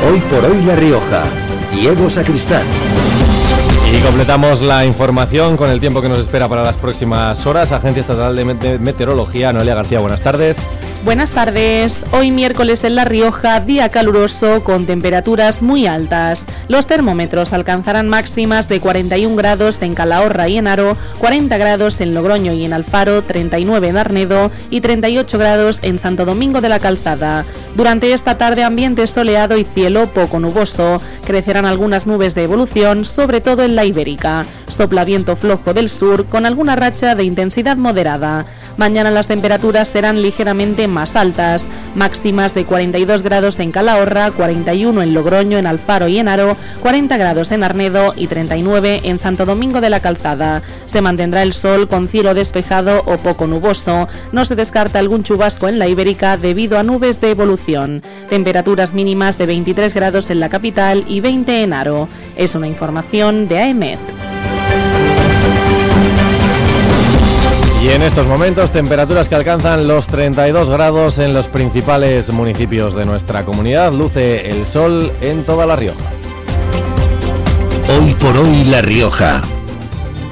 Hoy por hoy La Rioja. Diego Sacristán. Y completamos la información con el tiempo que nos espera para las próximas horas. Agencia Estatal de Meteorología, Noelia García, buenas tardes. Buenas tardes. Hoy miércoles en La Rioja, día caluroso con temperaturas muy altas. Los termómetros alcanzarán máximas de 41 grados en Calahorra y en Haro, 40 grados en Logroño y en Alfaro, 39 en Arnedo y 38 grados en Santo Domingo de la Calzada. Durante esta tarde ambiente soleado y cielo poco nuboso. Crecerán algunas nubes de evolución, sobre todo en la Ibérica. Sopla viento flojo del sur con alguna racha de intensidad moderada. Mañana las temperaturas serán ligeramente más altas, máximas de 42 grados en Calahorra, 41 en Logroño, en Alfaro y en Haro, 40 grados en Arnedo y 39 en Santo Domingo de la Calzada. Se mantendrá el sol con cielo despejado o poco nuboso. No se descarta algún chubasco en la Ibérica debido a nubes de evolución. Temperaturas mínimas de 23 grados en la capital y 20 en Haro. Es una información de AEMET. Y en estos momentos, temperaturas que alcanzan los 32 grados en los principales municipios de nuestra comunidad. Luce el sol en toda La Rioja. Hoy por hoy La Rioja.